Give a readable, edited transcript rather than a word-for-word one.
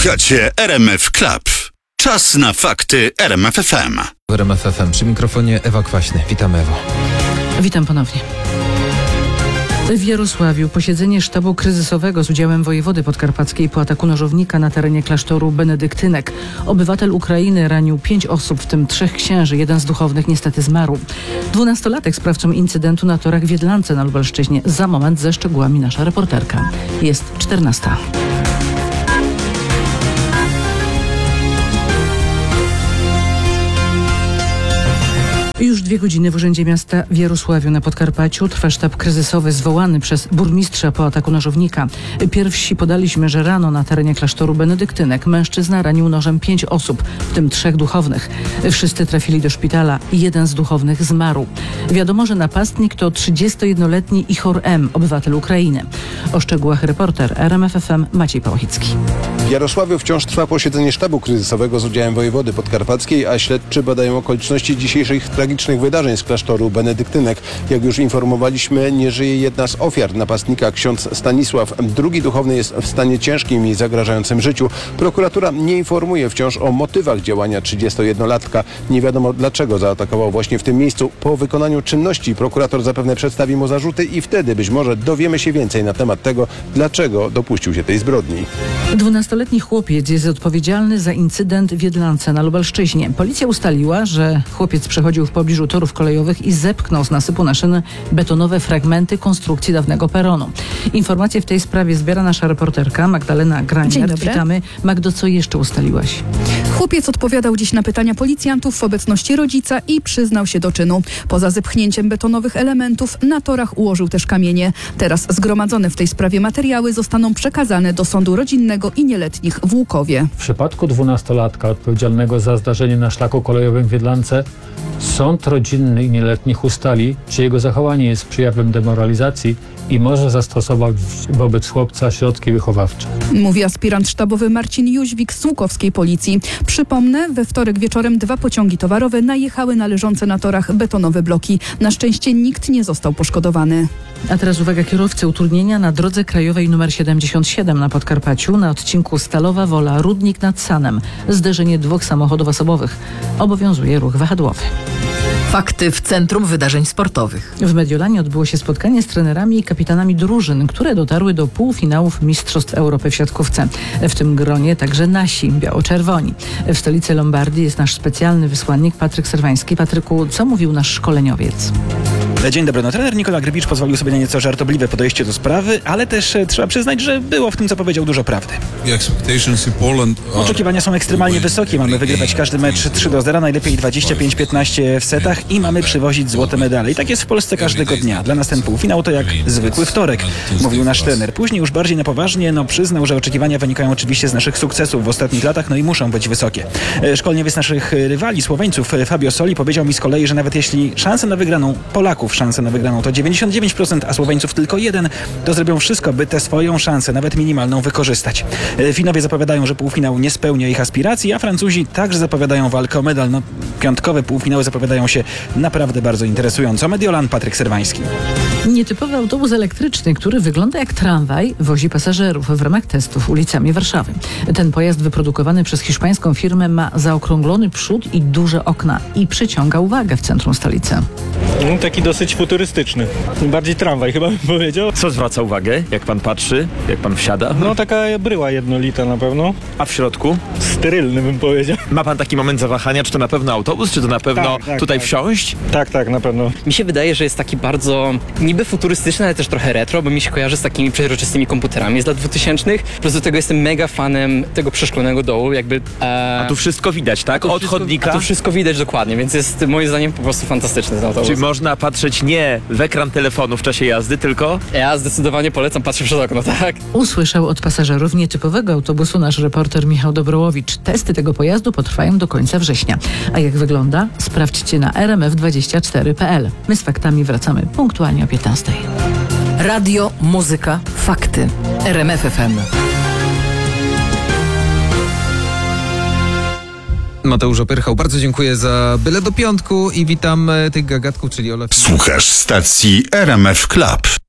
Słuchacie RMF Club. Czas na fakty RMF FM. W RMF FM przy mikrofonie Ewa Kwaśny. Witam, Ewo. Witam ponownie. W Jarosławiu posiedzenie sztabu kryzysowego z udziałem wojewody podkarpackiej po ataku nożownika na terenie klasztoru benedyktynek. Obywatel Ukrainy ranił 5 osób, w tym 3 księży. Jeden z duchownych niestety zmarł. 12-latek sprawcą incydentu na torach w Jedlance na Lubelszczyźnie. Za moment ze szczegółami nasza reporterka. Jest 14. Już 2 godziny w Urzędzie Miasta w Jarosławiu na Podkarpaciu trwa sztab kryzysowy zwołany przez burmistrza po ataku nożownika. Pierwsi podaliśmy, że rano na terenie klasztoru benedyktynek mężczyzna ranił nożem 5 osób, w tym 3 duchownych. Wszyscy trafili do szpitala i jeden z duchownych zmarł. Wiadomo, że napastnik to 31-letni Ichor M., obywatel Ukrainy. O szczegółach reporter RMF FM Maciej Pałachicki. W Jarosławiu wciąż trwa posiedzenie sztabu kryzysowego z udziałem wojewody podkarpackiej, a śledczy badają okoliczności dzisiejszych tragicznych wydarzeń z klasztoru benedyktynek. Jak już informowaliśmy, nie żyje jedna z ofiar napastnika, ksiądz Stanisław. Drugi duchowny jest w stanie ciężkim i zagrażającym życiu. Prokuratura nie informuje wciąż o motywach działania 31-latka. Nie wiadomo, dlaczego zaatakował właśnie w tym miejscu. Po wykonaniu czynności prokurator zapewne przedstawi mu zarzuty i wtedy być może dowiemy się więcej na temat tego, dlaczego dopuścił się tej zbrodni. 12-letni chłopiec jest odpowiedzialny za incydent w Jedlance na Lubelszczyźnie. Policja ustaliła, że chłopiec przechodził w pobliżu torów kolejowych i zepchnął z nasypu na szyny betonowe fragmenty konstrukcji dawnego peronu. Informacje w tej sprawie zbiera nasza reporterka Magdalena Granier. Dzień dobry. Witamy. Magdo, co jeszcze ustaliłaś? Chłopiec odpowiadał dziś na pytania policjantów w obecności rodzica i przyznał się do czynu. Poza zepchnięciem betonowych elementów na torach ułożył też kamienie. Teraz zgromadzone w tej sprawie materiały zostaną przekazane do sądu rodzinnego i nieletnich w Łukowie. W przypadku 12-latka odpowiedzialnego za zdarzenie na szlaku kolejowym w Jedlance sąd rodzinny i nieletnich ustali, czy jego zachowanie jest przejawem demoralizacji i może zastosować wobec chłopca środki wychowawcze. Mówi aspirant sztabowy Marcin Jóźwik z łukowskiej policji. Przypomnę, we wtorek wieczorem 2 pociągi towarowe najechały na leżące na torach betonowe bloki. Na szczęście nikt nie został poszkodowany. A teraz uwaga, kierowcy, utrudnienia na drodze krajowej nr 77 na Podkarpaciu na odcinku Stalowa Wola, Rudnik nad Sanem. Zderzenie 2 samochodów osobowych. Obowiązuje ruch wahadłowy. Fakty w Centrum Wydarzeń Sportowych. W Mediolanie odbyło się spotkanie z trenerami i kapitanami drużyn, które dotarły do półfinałów Mistrzostw Europy w siatkówce. W tym gronie także nasi, biało-czerwoni. W stolicy Lombardii jest nasz specjalny wysłannik Patryk Serwański. Patryku, co mówił nasz szkoleniowiec? Dzień dobry. Trener Nikola Grybicz pozwolił sobie na nieco żartobliwe podejście do sprawy, ale też trzeba przyznać, że było w tym, co powiedział, dużo prawdy. Oczekiwania są ekstremalnie wysokie. Mamy wygrywać każdy mecz 3-0, najlepiej 25-15 w setach i mamy przywozić złote medale. I tak jest w Polsce każdego dnia. Dla nas ten półfinał to jak zwykły wtorek, mówił nasz trener. Później już bardziej na poważnie, przyznał, że oczekiwania wynikają oczywiście z naszych sukcesów w ostatnich latach, i muszą być wysokie. Szkoleniowiec naszych rywali, Słoweńców, Fabio Soli, powiedział mi z kolei, że nawet jeśli szanse na wygraną Polaków, szanse na wygraną to 99%, a Słoweńców tylko 1%, to zrobią wszystko, by tę swoją szansę, nawet minimalną, wykorzystać. Finowie zapowiadają, że półfinał nie spełnia ich aspiracji, a Francuzi także zapowiadają walkę o medal. Piątkowe półfinały zapowiadają się naprawdę bardzo interesująco. Mediolan, Patryk Serwański. Nietypowy autobus elektryczny, który wygląda jak tramwaj, wozi pasażerów w ramach testów ulicami Warszawy. Ten pojazd wyprodukowany przez hiszpańską firmę ma zaokrąglony przód i duże okna i przyciąga uwagę w centrum stolicy. Taki dosyć futurystyczny. Bardziej tramwaj chyba bym powiedział. Co zwraca uwagę, jak pan patrzy, jak pan wsiada? Taka bryła jednolita na pewno. A w środku? Sterylny bym powiedział. Ma pan taki moment zawahania, czy to na pewno autobus, czy to na pewno tutaj wsiąść? Tak, na pewno. Mi się wydaje, że jest taki bardzo niby futurystyczny, ale też trochę retro, bo mi się kojarzy z takimi przezroczystymi komputerami z lat 2000. Plus do tego jestem mega fanem tego przeszklonego dołu, A tu wszystko widać, tak? Od chodnika? A tu wszystko widać dokładnie, więc jest moim zdaniem po prostu fantastyczny ten autobus. Czyli można patrzeć nie w ekran telefonu w czasie jazdy, tylko... Ja zdecydowanie polecam patrzeć przez okno, tak? Usłyszał od pasażerów nietypowego autobusu nasz reporter Michał Dobrołowicz. Testy tego pojazdu potrwają do końca września. A jak wygląda? Sprawdźcie na rmf24.pl. My z faktami wracamy punktualnie o 15:00. Radio, muzyka, fakty. RMF FM. Mateusz Opyrchał, bardzo dziękuję za byle do piątku i witam tych gagatków, czyli Olaf. Słuchasz stacji RMF Club.